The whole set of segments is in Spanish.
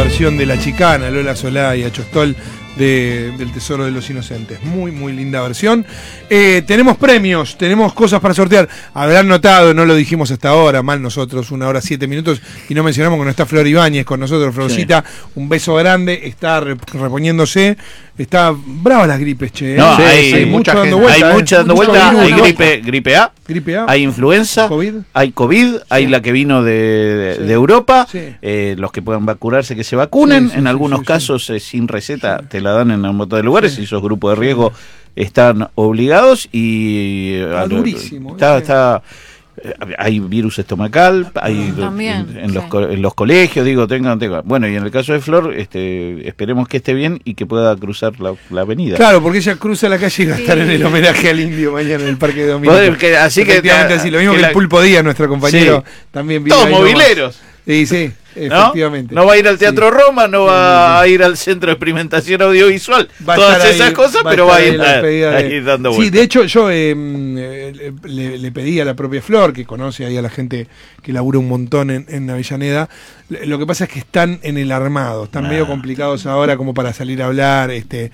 versión de La Chicana, Lola Solá y Achostol del Tesoro de los Inocentes. Muy, muy linda versión. Tenemos premios, tenemos cosas para sortear. Habrán notado, no lo dijimos hasta ahora, mal nosotros, 1 hora 7 minutos, y no mencionamos que no está Flor Ibáñez con nosotros. Florcita, sí. Un beso grande, está reponiéndose. Está brava las gripes, che. No, sí, hay mucha dando vuelta. Hay mucha dando vuelta. Hay gripe A, hay influenza, hay COVID, hay la que vino de Europa. Sí. Los que puedan vacunarse, que se vacunen. En algunos casos, sin receta, te la dan en un montón de lugares. Si sos grupo de riesgo, están obligados. Y está durísimo. Hay virus estomacal, hay en los colegios, digo, tengan. Bueno, y en el caso de Flor, esperemos que esté bien y que pueda cruzar la avenida. Claro, porque ella cruza la calle y va a estar en el homenaje al indio mañana en el Parque de Domingo. Así que así, lo mismo que el Pulpo Díaz, nuestro compañero, también vino. Todos mobileros. Sí, efectivamente. No va a ir al Teatro Roma, no va a ir al Centro de Experimentación Audiovisual, todas esas cosas, pero va a ir ahí dando vueltas. Sí, de hecho yo le pedí a la propia Flor, que conoce ahí a la gente que labura un montón en Avellaneda. Lo que pasa es que están en el armado, están medio complicados ahora como para salir a hablar,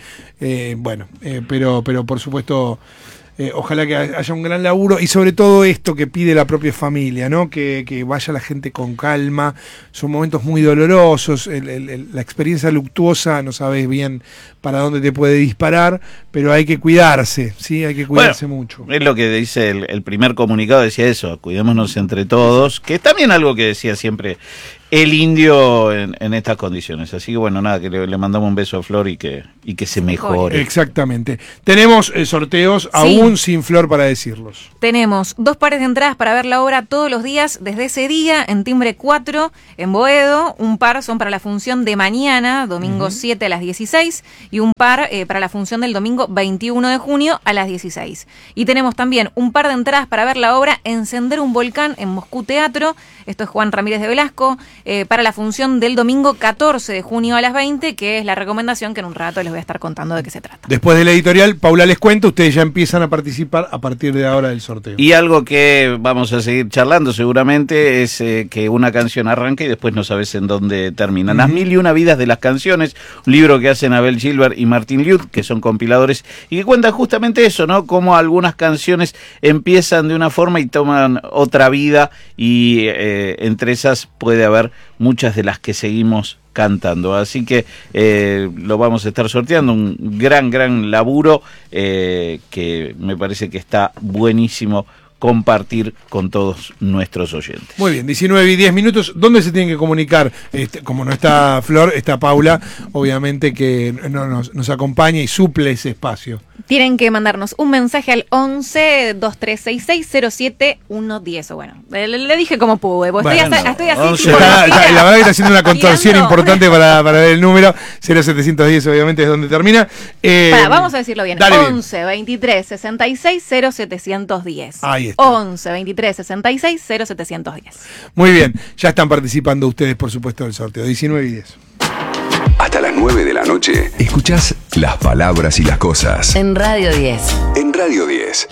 pero por supuesto... ojalá que haya un gran laburo y sobre todo esto que pide la propia familia, ¿no? Que vaya la gente con calma. Son momentos muy dolorosos, la experiencia luctuosa no sabes bien para dónde te puede disparar, pero hay que cuidarse, ¿sí? Hay que cuidarse mucho. Es lo que dice el primer comunicado, decía eso, cuidémonos entre todos, que es también algo que decía siempre el indio en estas condiciones. Así que bueno, nada, que le mandamos un beso a Flor y que se mejore. Exactamente. Tenemos sorteos aún sin Flor para decirlos. Tenemos 2 pares de entradas para ver la obra todos los días desde ese día en Timbre 4 en Boedo. Un par son para la función de mañana, domingo 7 a las 16, y un par para la función del domingo 21 de junio a las 16. Y tenemos también un par de entradas para ver la obra Encender un volcán en Moscú Teatro. Esto es Juan Ramírez de Velasco. Para la función del domingo 14 de junio a las 20, que es la recomendación que en un rato les voy a estar contando de qué se trata. Después de la editorial, Paula les cuenta, ustedes ya empiezan a participar a partir de ahora del sorteo. Y algo que vamos a seguir charlando seguramente es que una canción arranca y después no sabes en dónde termina. Las 1001 vidas de las canciones, un libro que hacen Abel Gilbert y Martín Liud, que son compiladores, y que cuentan justamente eso, ¿no? Cómo algunas canciones empiezan de una forma y toman otra vida, y entre esas puede haber muchas de las que seguimos cantando. Así que lo vamos a estar sorteando, un gran laburo que me parece que está buenísimo compartir con todos nuestros oyentes. Muy bien, 19 y 10 minutos. ¿Dónde se tienen que comunicar? Como no está Flor, está Paula, obviamente que nos acompaña y suple ese espacio. Tienen que mandarnos un mensaje al 11-2366-07110. Bueno, le dije como pude, estoy así. La verdad que está haciendo una contorsión importante para ver el número. 0710 obviamente es donde termina. Vamos a decirlo bien. 11-2366-07110. Ahí está. 11-2366-07110. Muy bien, ya están participando ustedes, por supuesto, del sorteo. 19 y 10. Hasta las 9 de la noche, escuchás Las Palabras y las Cosas. En Radio 10. En Radio 10.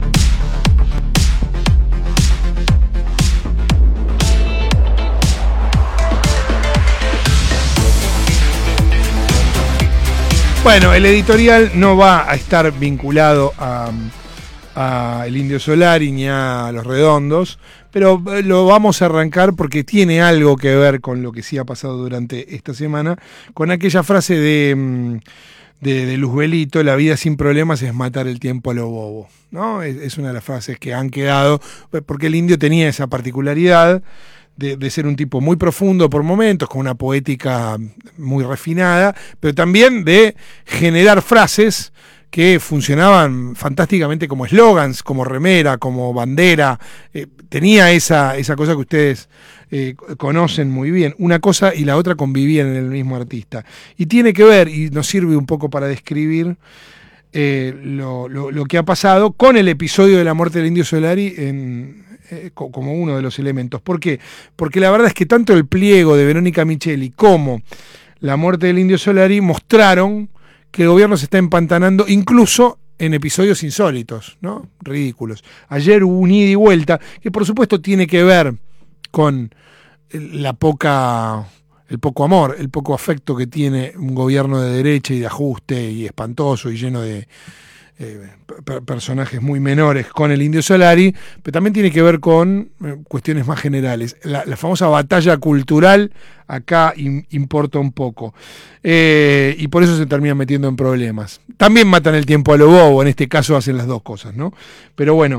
Bueno, el editorial no va a estar vinculado a el Indio Solari ni a Los Redondos, pero lo vamos a arrancar porque tiene algo que ver con lo que sí ha pasado durante esta semana, con aquella frase de Luzbelito: la vida sin problemas es matar el tiempo a lo bobo, ¿no? Es una de las frases que han quedado, porque el Indio tenía esa particularidad de ser un tipo muy profundo por momentos, con una poética muy refinada, pero también de generar frases que funcionaban fantásticamente como eslogans, como remera, como bandera. Tenía esa cosa que ustedes conocen muy bien. Una cosa y la otra convivían en el mismo artista. Y tiene que ver, y nos sirve un poco para describir lo que ha pasado con el episodio de la muerte del Indio Solari como uno de los elementos. ¿Por qué? Porque la verdad es que tanto el pliego de Verónica Micheli como la muerte del Indio Solari mostraron que el gobierno se está empantanando incluso en episodios insólitos, ¿no? Ridículos. Ayer hubo un ida y vuelta que por supuesto tiene que ver con la poca el poco amor, el poco afecto que tiene un gobierno de derecha y de ajuste y espantoso y lleno de personajes muy menores con el Indio Solari, pero también tiene que ver con cuestiones más generales. La famosa batalla cultural acá importa un poco, y por eso se terminan metiendo en problemas. También matan el tiempo a lo bobo, en este caso hacen las dos cosas, ¿no? Pero bueno,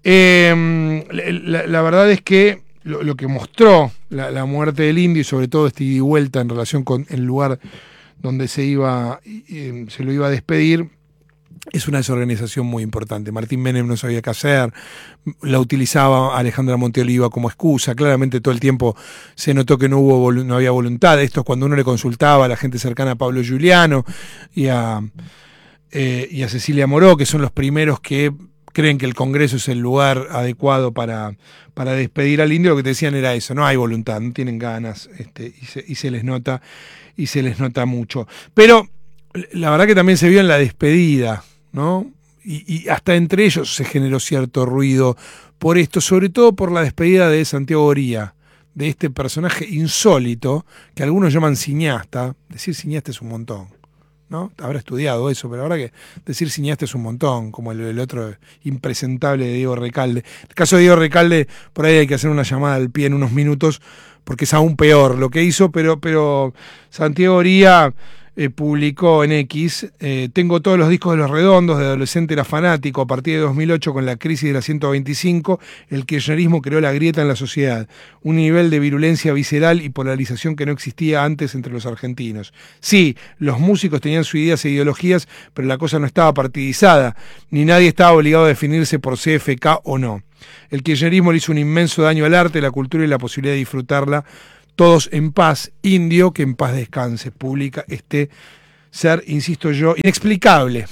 la verdad es que lo que mostró la muerte del Indio, y sobre todo este ida y vuelta en relación con el lugar donde se lo iba a despedir, es una desorganización muy importante. Martín Menem no sabía qué hacer, la utilizaba Alejandra Monteoliva como excusa. Claramente todo el tiempo se notó que no había voluntad. Esto es cuando uno le consultaba a la gente cercana a Pablo Giuliano y a Cecilia Moró, que son los primeros que creen que el Congreso es el lugar adecuado para despedir al Indio. Lo que te decían era eso: no hay voluntad, no tienen ganas, y se les nota mucho. Pero la verdad que también se vio en la despedida, ¿no? Y hasta entre ellos se generó cierto ruido por esto, sobre todo por la despedida de Santiago Oría, de este personaje insólito que algunos llaman cineasta. Decir cineasta es un montón, ¿no? Habrá estudiado eso, pero ahora que decir cineasta es un montón, como el otro impresentable de Diego Recalde. El caso de Diego Recalde, por ahí hay que hacer una llamada al pie en unos minutos, porque es aún peor lo que hizo, pero Santiago Oría publicó en X: tengo todos los discos de Los Redondos, de adolescente era fanático. A partir de 2008, con la crisis de la 125, el kirchnerismo creó la grieta en la sociedad, un nivel de virulencia visceral y polarización que no existía antes entre los argentinos. Sí, los músicos tenían sus ideas e ideologías, pero la cosa no estaba partidizada, ni nadie estaba obligado a definirse por CFK o no. El kirchnerismo le hizo un inmenso daño al arte, la cultura y la posibilidad de disfrutarla todos en paz. Indio, que en paz descanse. Publica este ser, insisto yo, inexplicable.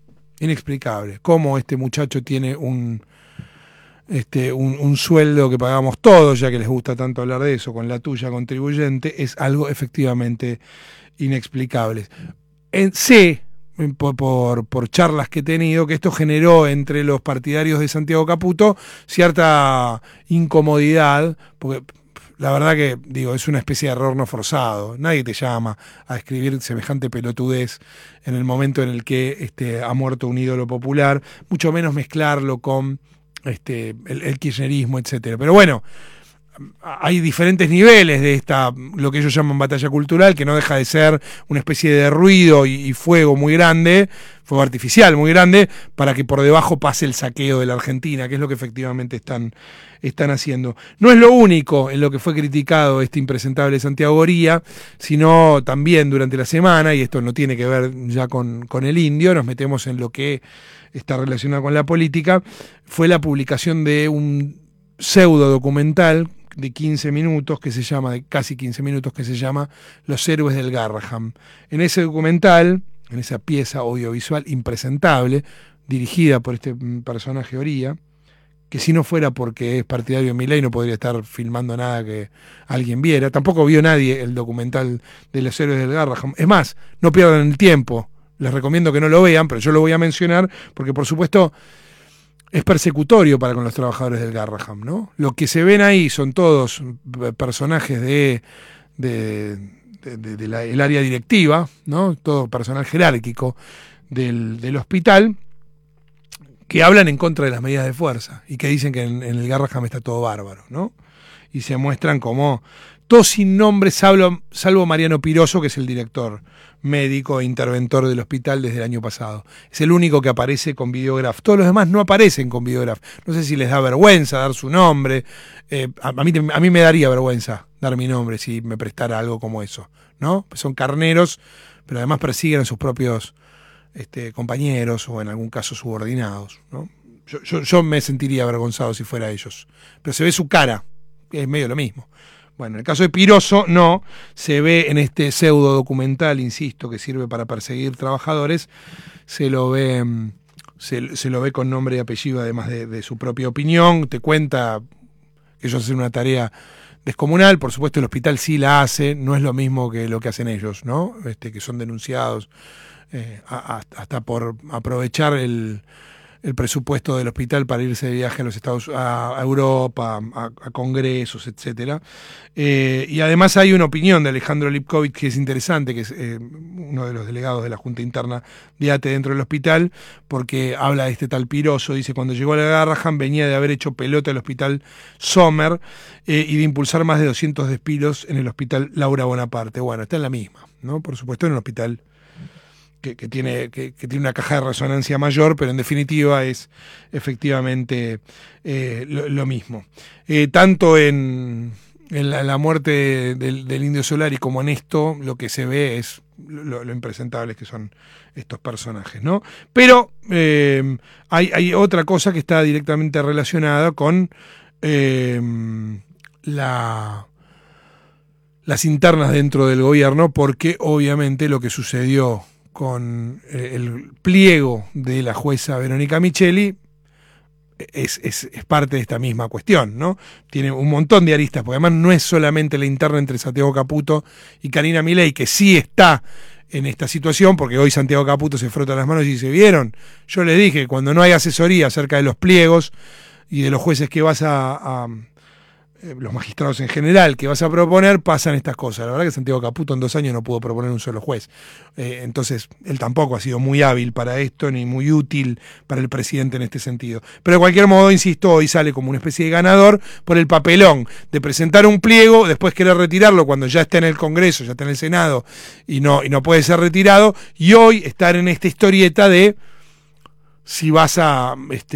Cómo este muchacho tiene un sueldo que pagamos todos, ya que les gusta tanto hablar de eso, con la tuya contribuyente, es algo efectivamente inexplicable. Sé, por charlas que he tenido, que esto generó entre los partidarios de Santiago Caputo cierta incomodidad, porque la verdad que, digo, es una especie de error no forzado. Nadie te llama a escribir semejante pelotudez en el momento en el que ha muerto un ídolo popular, mucho menos mezclarlo con el kirchnerismo, etcétera. Pero bueno, hay diferentes niveles de lo que ellos llaman batalla cultural, que no deja de ser una especie de ruido y fuego muy grande, fuego artificial muy grande, para que por debajo pase el saqueo de la Argentina, que es lo que efectivamente están haciendo. No es lo único en lo que fue criticado este impresentable Santiago Oría, sino también durante la semana, y esto no tiene que ver ya con el Indio, nos metemos en lo que está relacionado con la política, fue la publicación de un pseudo documental de 15 minutos que se llama, de casi 15 minutos, que se llama Los héroes del Garraham. En ese documental, en esa pieza audiovisual impresentable, dirigida por este personaje Oría, que si no fuera porque es partidario de Milei no podría estar filmando nada que alguien viera. Tampoco vio nadie el documental de Los héroes del Garraham. Es más, no pierdan el tiempo. Les recomiendo que no lo vean, pero yo lo voy a mencionar porque, por supuesto, es persecutorio para con los trabajadores del Garraham, ¿no? Lo que se ven ahí son todos personajes del área directiva, ¿no? Todo personal jerárquico del hospital, que hablan en contra de las medidas de fuerza y que dicen que en el Garraham está todo bárbaro, ¿no? Y se muestran como todos sin nombre, salvo Mariano Piroso, que es el director médico e interventor del hospital desde el año pasado. Es el único que aparece con videógrafo. Todos los demás no aparecen con videógrafo. No sé si les da vergüenza dar su nombre. A mí me daría vergüenza dar mi nombre si me prestara algo como eso, ¿no? Son carneros, pero además persiguen a sus propios compañeros o en algún caso subordinados, ¿no? Yo me sentiría avergonzado si fuera ellos. Pero se ve su cara, es medio lo mismo. Bueno, en el caso de Piroso, no, se ve en este pseudo documental, insisto, que sirve para perseguir trabajadores, se lo ve con nombre y apellido, además de su propia opinión, te cuenta que ellos hacen una tarea descomunal, por supuesto el hospital sí la hace, no es lo mismo que lo que hacen ellos, ¿no? Que son denunciados hasta por aprovechar el presupuesto del hospital para irse de viaje a los a Europa, a congresos, etcétera. Y además hay una opinión de Alejandro Lipkovic que es interesante, que es uno de los delegados de la Junta Interna de ATE dentro del hospital, porque habla de este tal Piroso. Dice: cuando llegó a la Garrahan venía de haber hecho pelota el hospital Sommer y de impulsar más de 200 despidos en el hospital Laura Bonaparte. Bueno, está en la misma, ¿no? Por supuesto, en un hospital que tiene una caja de resonancia mayor, pero en definitiva es efectivamente lo mismo. Tanto en la muerte del Indio Solari como en esto, lo que se ve es lo impresentables que son estos personajes, ¿no? Pero hay otra cosa que está directamente relacionada con las internas dentro del gobierno, porque obviamente lo que sucedió con el pliego de la jueza Verónica Micheli es parte de esta misma cuestión, ¿no? Tiene un montón de aristas, porque además no es solamente la interna entre Santiago Caputo y Karina Milei, que sí está en esta situación, porque hoy Santiago Caputo se frota las manos y dice: ¿vieron? Yo les dije, cuando no hay asesoría acerca de los pliegos y de los jueces que vas los magistrados en general que vas a proponer, pasan estas cosas. La verdad que Santiago Caputo en 2 años no pudo proponer un solo juez. Entonces, él tampoco ha sido muy hábil para esto, ni muy útil para el presidente en este sentido. Pero de cualquier modo, insisto, hoy sale como una especie de ganador por el papelón de presentar un pliego, después querer retirarlo cuando ya está en el Congreso, ya está en el Senado, y no puede ser retirado, y hoy estar en esta historieta de si vas a...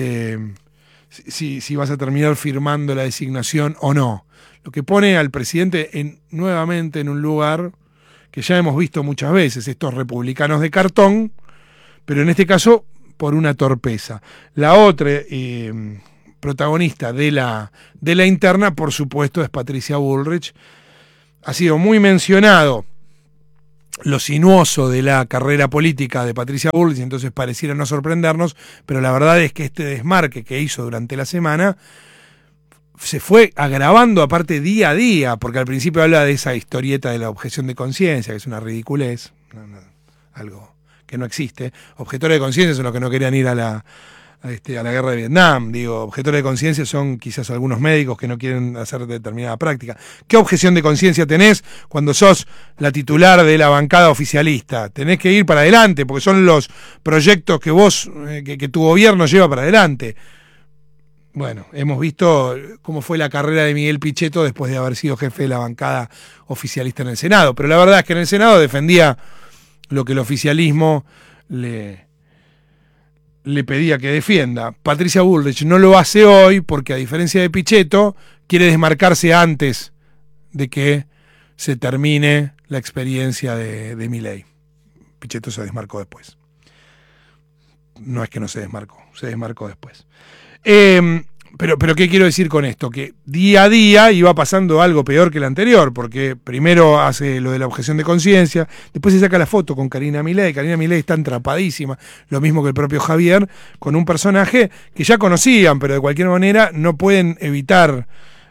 Si vas a terminar firmando la designación o no. Lo que pone al presidente nuevamente en un lugar que ya hemos visto muchas veces, estos republicanos de cartón, pero en este caso por una torpeza. La otra protagonista de la interna, por supuesto, es Patricia Bullrich. Ha sido muy mencionado lo sinuoso de la carrera política de Patricia Bullrich, entonces pareciera no sorprendernos, pero la verdad es que este desmarque que hizo durante la semana se fue agravando aparte día a día, porque al principio habla de esa historieta de la objeción de conciencia, que es una ridiculez, algo que no existe. Objetores de conciencia son los que no querían ir a la guerra de Vietnam. Digo, objetores de conciencia son quizás algunos médicos que no quieren hacer determinada práctica. ¿Qué objeción de conciencia tenés cuando sos la titular de la bancada oficialista? Tenés que ir para adelante, porque son los proyectos que vos, que tu gobierno lleva para adelante. Bueno, hemos visto cómo fue la carrera de Miguel Pichetto después de haber sido jefe de la bancada oficialista en el Senado. Pero la verdad es que en el Senado defendía lo que el oficialismo le pedía que defienda. Patricia Bullrich no lo hace hoy porque, a diferencia de Pichetto, quiere desmarcarse antes de que se termine la experiencia de Milei. Pichetto se desmarcó después. No es que no se desmarcó después. Pero ¿qué quiero decir con esto? Que día a día iba pasando algo peor que el anterior, porque primero hace lo de la objeción de conciencia, después se saca la foto con Karina Milei. Karina Milei está atrapadísima, lo mismo que el propio Javier, con un personaje que ya conocían, pero de cualquier manera no pueden evitar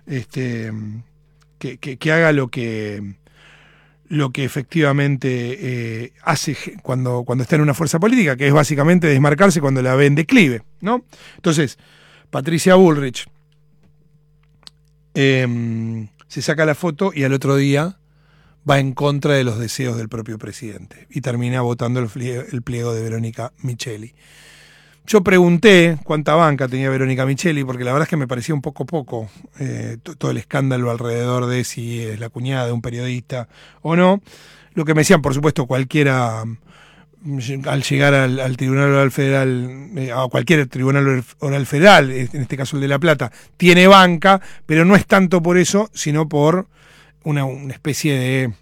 que haga lo que efectivamente hace cuando está en una fuerza política, que es básicamente desmarcarse cuando la ve en declive, ¿no? Entonces, Patricia Bullrich se saca la foto y al otro día va en contra de los deseos del propio presidente y termina votando el pliego de Verónica Micheli. Yo pregunté cuánta banca tenía Verónica Micheli, porque la verdad es que me parecía un poco todo el escándalo alrededor de si es la cuñada de un periodista o no. Lo que me decían, por supuesto, cualquiera, al llegar al Tribunal Oral Federal, a cualquier Tribunal Oral Federal, en este caso el de La Plata, tiene banca, pero no es tanto por eso, sino por una especie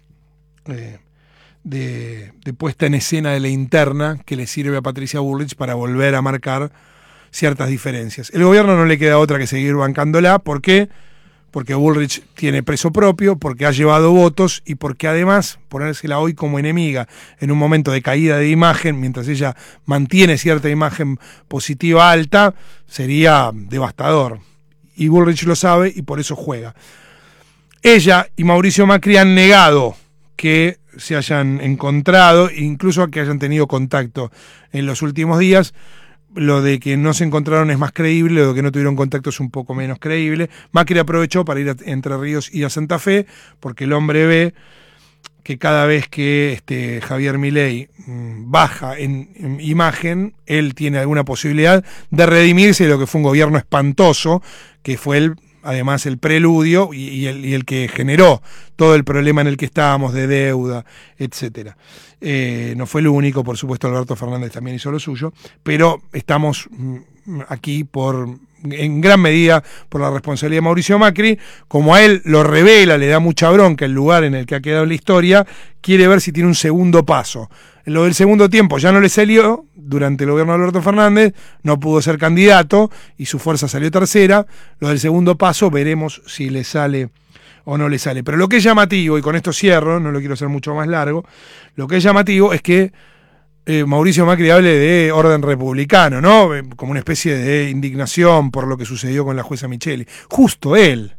de puesta en escena de la interna que le sirve a Patricia Bullrich para volver a marcar ciertas diferencias. El gobierno no le queda otra que seguir bancándola. ¿Por qué? Porque Bullrich tiene peso propio, porque ha llevado votos y porque además ponérsela hoy como enemiga en un momento de caída de imagen, mientras ella mantiene cierta imagen positiva alta, sería devastador. Y Bullrich lo sabe y por eso juega. Ella y Mauricio Macri han negado que se hayan encontrado, incluso que hayan tenido contacto en los últimos días. lo de que no se encontraron es más creíble, lo de que no tuvieron contacto es un poco menos creíble. Macri aprovechó para ir a Entre Ríos y a Santa Fe, porque el hombre ve que cada vez que Javier Milei baja en imagen, él tiene alguna posibilidad de redimirse de lo que fue un gobierno espantoso, que fue además el preludio y el que generó todo el problema en el que estábamos de deuda, etcétera. No fue lo único, por supuesto, Alberto Fernández también hizo lo suyo, pero estamos aquí en gran medida por la responsabilidad de Mauricio Macri. Como a él lo revela, le da mucha bronca el lugar en el que ha quedado en la historia, quiere ver si tiene un segundo paso. Lo del segundo tiempo ya no le salió durante el gobierno de Alberto Fernández, no pudo ser candidato y su fuerza salió tercera. Lo del segundo paso veremos si le sale o no le sale. Pero lo que es llamativo, y con esto cierro, no lo quiero hacer mucho más largo, lo que es llamativo es que Mauricio Macri hable de orden republicano, ¿no? Como una especie de indignación por lo que sucedió con la jueza Micheli. Justo él,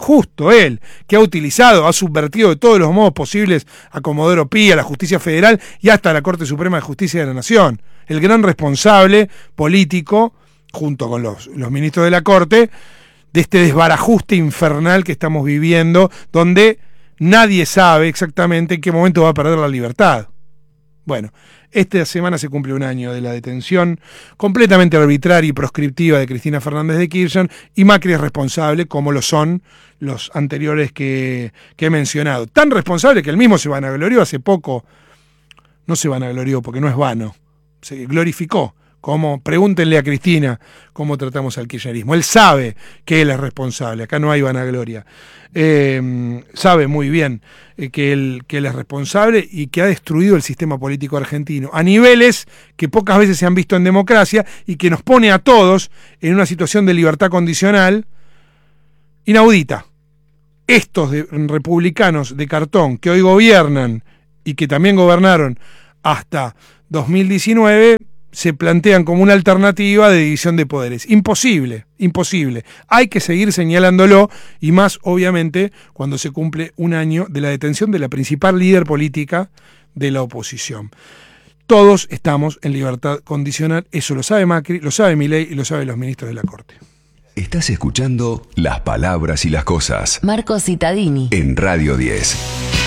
que ha utilizado, ha subvertido de todos los modos posibles a Comodoro Pi, a la justicia federal y hasta a la Corte Suprema de Justicia de la Nación. El gran responsable político, junto con los ministros de la Corte, de este desbarajuste infernal que estamos viviendo, donde nadie sabe exactamente en qué momento va a perder la libertad. Bueno, esta semana se cumple un año de la detención completamente arbitraria y proscriptiva de Cristina Fernández de Kirchner, y Macri es responsable, como lo son los anteriores que he mencionado. Tan responsable que él mismo se vanaglorió hace poco. No se vanaglorió porque no es vano, se glorificó. Pregúntenle a Cristina cómo tratamos al kirchnerismo. Él sabe que él es responsable, acá no hay vanagloria. Sabe muy bien que él es responsable y que ha destruido el sistema político argentino a niveles que pocas veces se han visto en democracia y que nos pone a todos en una situación de libertad condicional inaudita. Estos republicanos de cartón que hoy gobiernan y que también gobernaron hasta 2019 se plantean como una alternativa de división de poderes. Imposible. Hay que seguir señalándolo, y más obviamente cuando se cumple un año de la detención de la principal líder política de la oposición. Todos estamos en libertad condicional, eso lo sabe Macri, lo sabe Milei y lo saben los ministros de la Corte. Estás escuchando Las Palabras y las Cosas. Marco Cittadini. En Radio 10.